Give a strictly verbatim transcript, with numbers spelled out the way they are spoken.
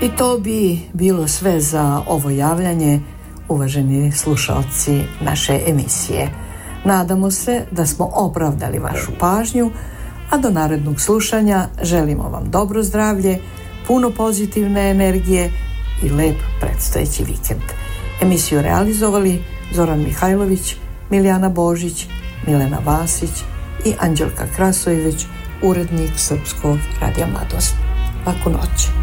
I to bi bilo sve za ovo javljanje, uvaženi slušalci naše emisije. Nadamo se da smo opravdali vašu pažnju, a do narednog slušanja želimo vam dobro zdravlje, puno pozitivne energije i lep predstojeći vikend. Emisiju realizovali Zoran Mihajlović, Milijana Božić, Milena Vasić i Anđelka Krasojević, urednik Srpskog radija Mladost. Laku noć.